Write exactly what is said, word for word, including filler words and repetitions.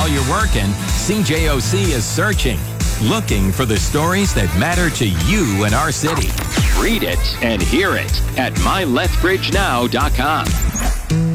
while you're working, C J O C is searching, looking for the stories that matter to you and our city. Read it and hear it at my lethbridge now dot com.